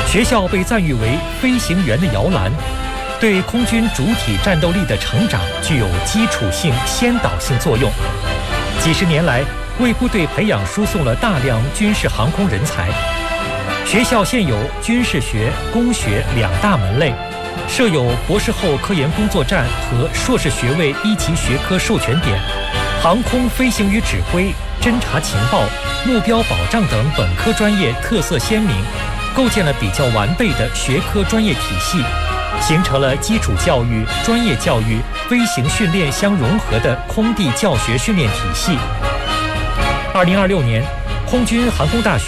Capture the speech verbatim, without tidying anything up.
学校被赞誉为飞行员的摇篮，对空军主体战斗力的成长具有基础性、先导性作用。几十年来，为部队培养输送了大量军事航空人才。学校现有军事学、工学两大门类，设有博士后科研工作站和硕士学位一级学科授权点，航空飞行与指挥、侦察情报、目标保障等本科专业特色鲜明，构建了比较完备的学科专业体系，形成了基础教育、专业教育、飞行训练相融合的空地教学训练体系。二零二六年，空军航空大学